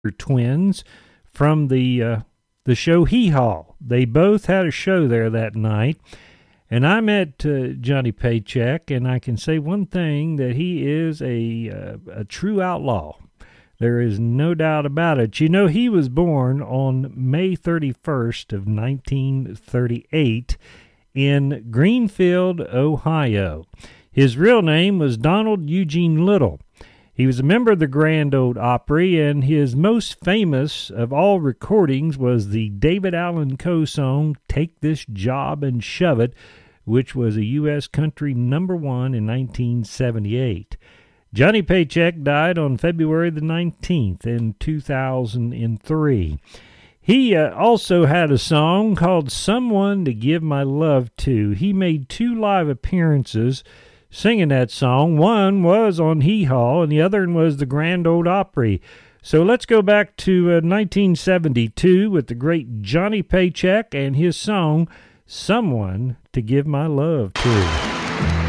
twins from the show Hee Haw. They both had a show there that night. And I met Johnny Paycheck, and I can say one thing, that he is a true outlaw. There is no doubt about it. You know, he was born on May 31st of 1938 in Greenfield, Ohio. His real name was Donald Eugene Little. He was a member of the Grand Ole Opry, and his most famous of all recordings was the David Allan Coe song, Take This Job and Shove It, which was a U.S. country number one in 1978. Johnny Paycheck died on February the 19th in 2003. He also had a song called Someone to Give My Love To. He made 2 live appearances singing that song. One was on Hee Haw, and the other one was the Grand Ole Opry. So let's go back to 1972 with the great Johnny Paycheck and his song, Someone to Give My Love To.